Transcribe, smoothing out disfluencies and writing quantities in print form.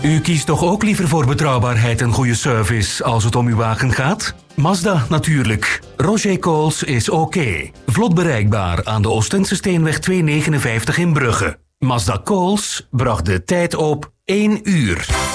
U kiest toch ook liever voor betrouwbaarheid en goede service als het om uw wagen gaat? Mazda natuurlijk. Roger Coles is oké. Vlot bereikbaar aan de Oostense Steenweg 259 in Brugge. Mazda Coles bracht de tijd op 1 uur.